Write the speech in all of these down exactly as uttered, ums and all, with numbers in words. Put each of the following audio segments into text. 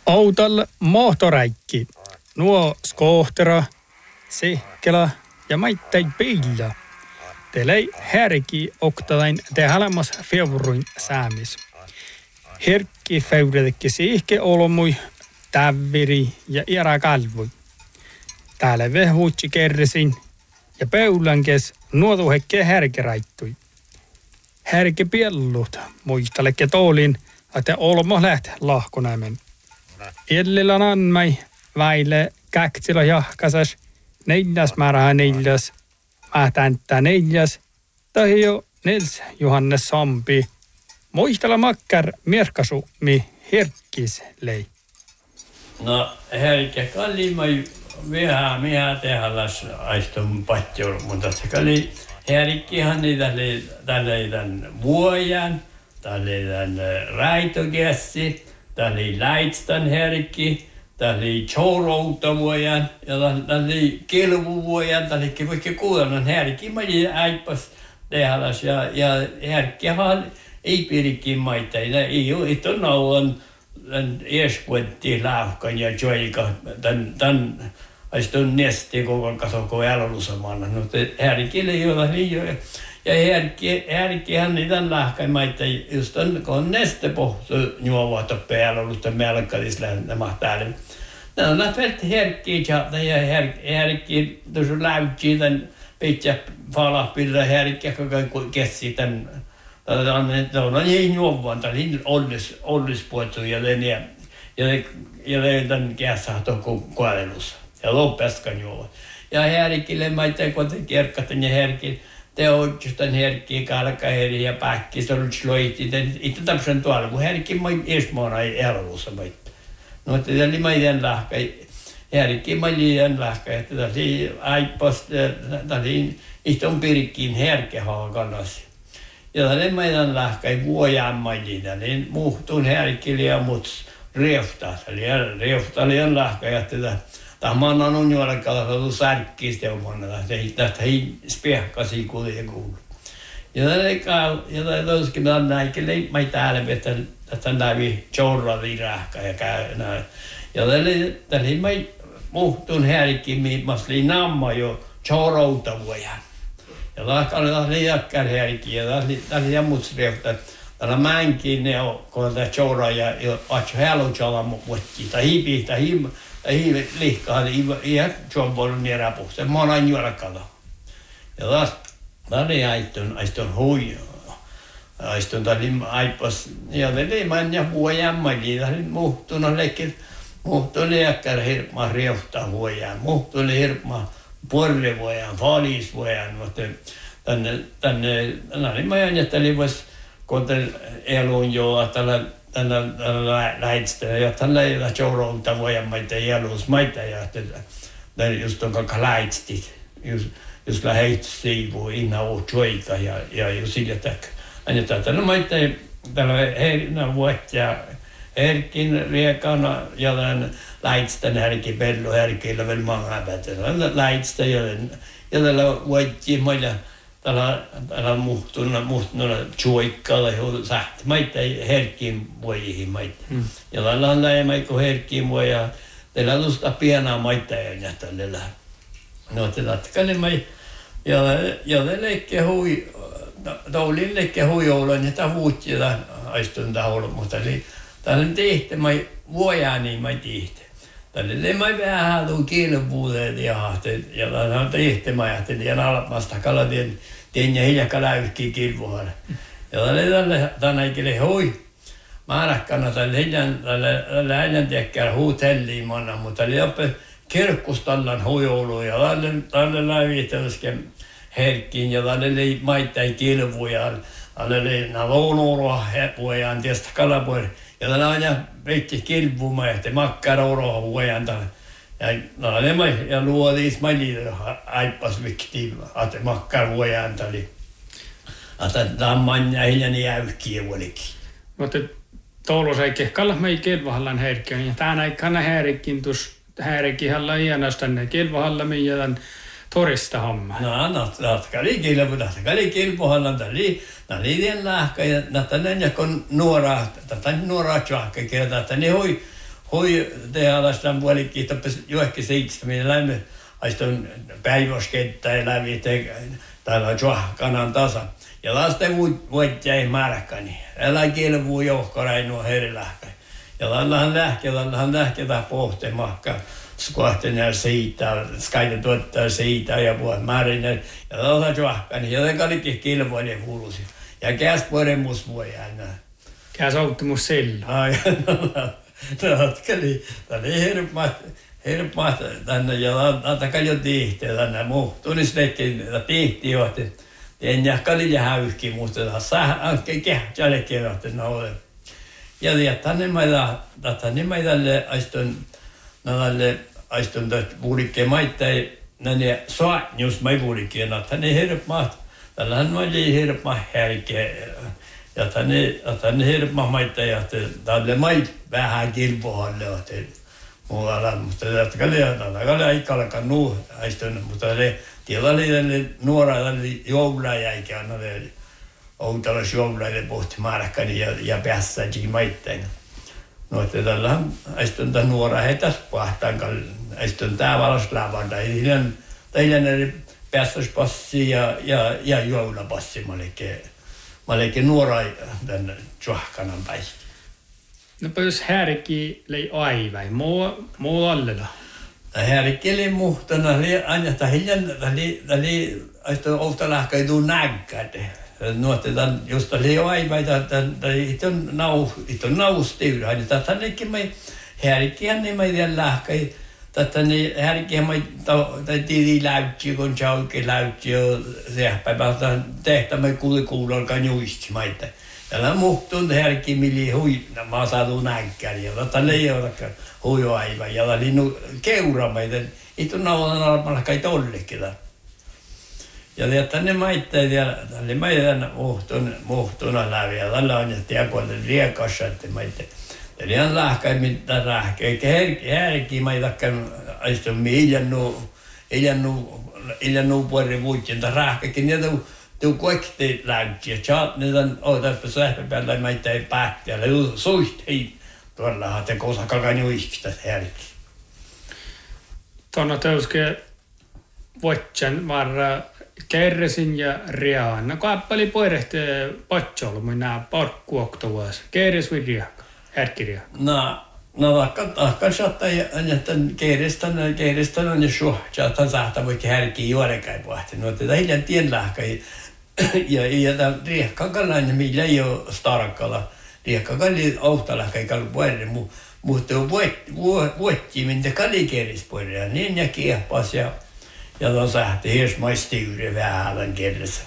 Outal moottoräikki, nuo skohtera, sehkela ja maittain peillä. Telei härki oktatain te halamas feuruin säämis. Herkki feuredekki sihke olomui, tävviri ja iära kalvui. Täällä vehuutsi kerresin ja pöylänkes nuotuhekke härke raittui. Härke piellut muistalekke toolin, että olmo läht lahkonämen. Illilla nanmai väile käksillä jahkasas neljäs määrää neljäs, mähtäntä neljäs, tai jo Nils Johannes Sampi. Muistella makkar merkasu mi herkkis lei. No herkkä kalli mai vähän mihän tehallas aistun patjur, mutta se kalli herkkihan niitä tälle tän vuojan, tälle tän raitokässi, tälle läitstan herkki, tälle chourouttavuojan ja tälle kilvuvuojan, tälle vaikka kuulennan herkki mai aipas tehallas ja ja herkkihan ei pirikin maita, ei ole itse nauan den erskuetti laahkan ja joika den den aistun nesti koko kasoko elolusamana no te härkille jolla liio ja härki härkihän niitä laahkan maita just on kun neste pohtu juovat pelolusta melkadis nämä täällä no näet härki ja härki härki tuossa läytsi den pitkä fala pillä härki koko kessi den Det var en juovan, tämä oli ollis, ollispuettu ja ja ja den käsahto kuolelussa ja loppeskan juovat. Ja härkille maita kun te kerkkaten ja härki te oikeastaan härki kalkaheri ja päkki se oli sloitti den itse tämmöisen tuolla kun härki mai esmoona elossa maita. No te oli maiden lahka härki maiden lahka että oli aipas oli iston pirkkiin härki haakanasi. Ja tälle meidän lähkäi vuojan maidina, niin muhtun härkiliä mut rieftaa. Eli rieftaa oli lähkäi, että tämä mannan on juoda kallasatu särkkistä omana. Tästä ei spehkasi kuulee kuulu. Ja tälle ja tälle toskin meidän näikille mai täällä, että tästä näin chorrali lähkäi ja käy näin. Ja tälle tälle mai muhtun härkki, masli namma jo chorrouta vuojan. Ja lahka oli taas liiakkään härki ja taas oli jammutsriefta. Täällä määnkin ne on, kun tämä choura ja atso hälutsala muotti. Tai hiipi, tai hiipi, tai hiipi lihkaa, ei chomboru niin rapu. Se mä oon juolakalla. Ja taas, tää oli aistun, aistun hui. Aistun täällä aipas. Ja täällä mä ja vuojan maili. Täällä muhtuna leikki. Muhtuna liiakkään hirmaa rieftaa vuojan. Muhtuna hirmaa. Porrevuojan, faalisvuojan, mutta tänne, tänne, tänne mä ajattelin, että kun elun jo, tällä, tällä, tällä läitstä, ja tällä ei ole chourouta vuojan maita, elus maita, ja tällä just on kaka läitstit, just, just läheit siivu, inna uu choika, ja, ja just sillä takia. Annetaan tällä maita, tällä herinä vuotta, herkin riekana, ja tämän läitstän härki, pellu härkillä vielä maa päätellä. Läitstä, ja tällä vuotti mailla, tällä muhtuna, muhtuna choikalla, ja sähti maita herkin vuojihin maita. Ja tällä on läimäikko herkin vuoja, tällä tuosta pienaa maita ja tällä. No, tätä kallimai, ja tällä leikke hui, taulin leikke hui olla, ja tämä vuotti, ja aistun taulu, mutta tällä tehty, mai vuojaa niin mai tehty. Tälle mai vähän tuon kielenpuuteen ja ja tällä on tehty, mai ajattelin, ja alapasta kalatien, tien ja hiljakka läykkiin kilvuhalle. Ja tälle tällä ikille hui, määräkkana tälle hiljan, tälle äijän tekkää huutelliin manna, mutta tälle joppe kirkkustallan huijoulu, ja tälle, tälle läivittelysken herkkiin, ja tälle ei maittain kilvuja, tälle ei naloonurua vuojan tietysti kalapuoli. Ja tällä aina veitti kilpuma, että makkara oroa vuojan. Ja nämä ja luodis mali aipas vikti, että makkara vuojan. Että tamman ja hiljani jäykkiä vuolikin. Mutta tuolla ei kehkalla mei kilvahallan härkkiä, ja tämän aikana härkkiin tuossa härkkihalla hienosta ne kilvahalla meidän torista homma. No, no, tämä oli kilpu, tämä oli kilpuhallan, tämä oli Tämä oli vielä lähkä ja tämä on kun nuoraa, tämä on nuoraa tjahka, tämä on hui, hui tehdään puolikki, tappes johonkin seitsemän lämmö, aistun päiväskettä ja läpi täällä kanan tasa. Ja lasten vuotta ei märkäni. Älä kilvuu johkorainua herilähkä. Ja lallahan lähke, lallahan lähke tähän pohtemahka. Skuahten ja siitä, skaiten tuottaa siitä ja vuot märinen. Ja lallahan johkani. Ja tämä olikin kilvoinen kuulusi. Ja käs puoremus voi aina. Käs auttimus sillä. Ai, no, no, otkeli. Tämä oli hirveä. Hirveä tänne ja tämä jo tihti tänne muu. Tunnistettiin, että tihti johti. En jahka liian häykki, mutta tässä anke kehtäälle kerrotte noille. Ja jättää ne maita, tätä ne maitalle aistun, näille aistun tästä puolikkeen maittain, näille soatnius mai puolikkeen, että ne hirpmaat, tällähän oli hirpmaa härkeä. Ja tänne, tänne hirpmaa maittain, että tälle mait vähän kilpohalle, että muualla, mutta tätä oli aika alkaa nuu aistun, mutta ne Tiellä oli tälle nuora tälle joulajäikä, no ne outalais joulaille pohti markkani ja, ja päässäkin maittain. No, että tällähän aistun tämän nuora heitäs pahtaan, aistun tää valas lavanda. Teillä ne päässäspassi ja, ja, ja joulapassi, mä olikin, mä olikin nuora tänne tjohkanan päin. No, jos härki lei aiväin, muu, muu allella. Härkeli muhtana oli aina hiljan oli oli aito outalahka ei tuu näkkäde. Nuotte tän just oli aivaita tän iton nau iton naustiura niin tätäkin me härkiän niin me vielä lahkai tätä niin härkiän me tai tili läytsi kun chauki läytsi se päivältä tehtämme kuuli kuulolkaan juisti maita. Tällä muhtun härki mili hui mä saatu näkkäri ja tätä leijorakaan huijo aivan ja oli nu keuramaita itse naudan almalla kai tollekin. Ja että ne maitteet ja oli meidän muhtun muhtuna läpi ja tällä on että jakoille riekassa että maitteet. Eli ihan lahkai mitä rahkea härki härki maitakan aistun miljannu iljannu iljannu puoli vuotta rahkekin ja tu kaikki lähti ja chat ne on odottaa sähköpäällä meitä ei päätti ja suihti tuolla hatte kosa kalkan juiskista härki. Tuonna teuske vuotsan varra kerresin ja riaan. No kappali poirehte patsol minä parkkuoktovuos. Kerres vi riak, härkiriak. No no vaikka vaikka saattaa että kerrestän kerrestän on jo suh chat saattaa voi härki juorekai pohti. No tätä hiljan tien lahkai ja ja tämä riekkakallan millä ei ole starkalla. Riekkakalli outalahkai kallu puolelle mu mutta vuotti minne kalikeris puolelle niin ja kiehpas ja ja tuon sähti hirsmaistiuri vähän kerrassa.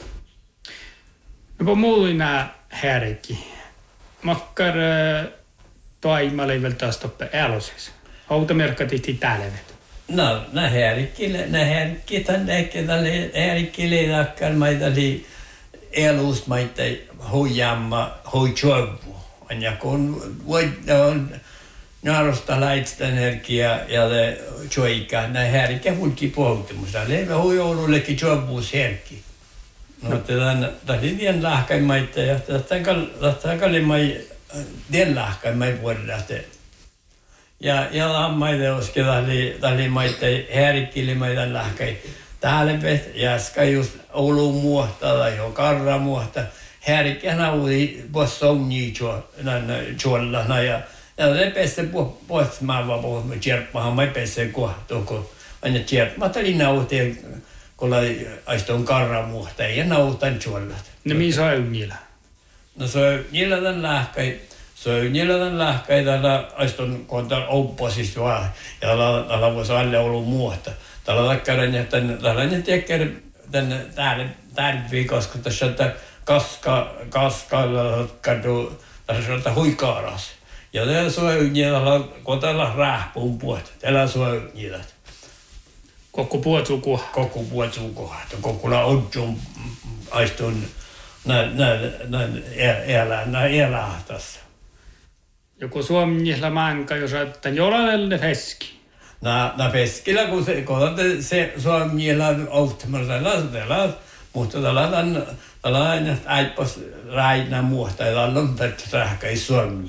No kun mulla nää härki. Makkar toimali vielä taas toppe älosis. Automerkkatit itälevet. No, nää härki, nää härki tänne tälle härki leidakkaan maita li elusmaita huijamma huijuvu. Ja kun on narosta laitsta energia ja le choika nää härki hulki pohtimusta. Leve huijoulullekin juvuus härki. No, tämän tämän lahkai maita ja tämän tämän kalli mai den lahkai mai vuodelle. Ja ja lammaide oski täli täli maita härkili maita lahkai. Täällä vet jäskä just Oulun muotta tai jo karra muotta. Härkänä oli bossonni jo nan jolla ja ja ne pesse po postmaa po jerppahan mai pesse kohtoko. Aina jerppa tali nauti kun aistun karramuhta ja nautan juollat. No missä on niillä? No se on niillä tämän lähkäi. Se on niillä tämän lähkäi tällä aistun kontan opposista vaan. Ja tällä voisi alle ollut muuta. Tällä takkaan ja tällä ne tekee tänne täällä täällä viikossa tässä että kaska kaskalla kadu tässä että huikaaras. Ja tällä se on niillä kotella rahpun puolta. Tällä se on niillä. Koko puotsukua. Koko puotsukua. Koko la odjum aistun nä nä nä elä nä elä tässä. Joku suomnihla manka jos että jollalle feski. Nä nä feskillä kun se kun se suomnihla automalla lasdella mutta tällä tällä aina aipas raina muuta ja tällä on tätä sähköi suomni.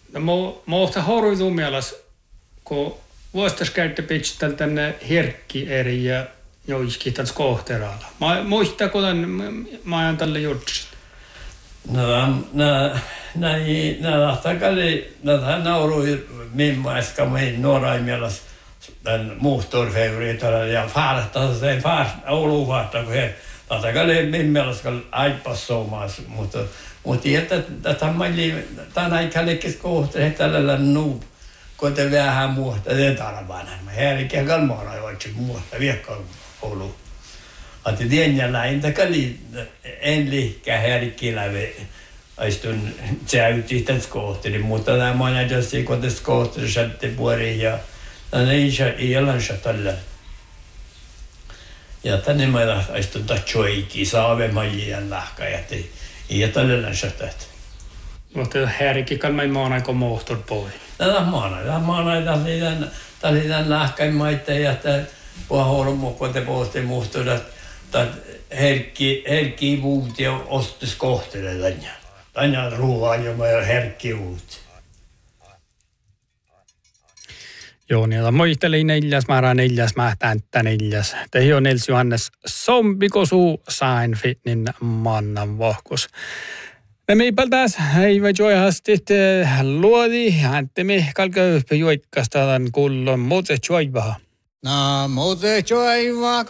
No mo mohta horuitu mielas, kun vuostas käytte pitää tänne herkki eri ja joiskin tässä kohteralla. Mä muistan, kun mä ajan tälle jutsit. No, nää, näin, nää lahtakali, nää naurui mimmaiska meidän nuorain mielas den motorfavoritella ja farta sen fart Oulu farta kun he lahtakali mimmaiska aipas somas, mutta mutta että tätä malli tänä kallikis kohtere tällä nu kun te vähän muuta te tarvana. Mä herkkä kalmona joitsi muuta viekka Oulu. Att dienjällä inte kalli en liikka herkkiläve aistun täytti tätä kohtere, mutta tämä on ajatellut, kun tästä kohtere sätti puoli ja tämä ei ole tällä. Ja tänne mä aistun tätä choikki, saavemajien lahka, ja ei tällä sätät. Mutta herkki kalmai maana, kun mohtor poi. Tämä maana, tämä maana, tämä oli tämän lahkain maita, ja tämä puhuolmu, kun te puhutte muhtuudet, tämä herkki, herkki vuuti ja ostus kohtere tänne. Tänne ruoan ja meillä herkki vuuti. Joo, niillä muisteli neljäs määrä neljäs mähtäänttä neljäs. Tehi on Nils Johannes Sombikosu sain fitnin mannan vohkus. Me meipältäs ei voi joihasti luodi, hänttemi kalköyppä juikkasta tämän kullon muutse joivaha. Na muutse joivaha.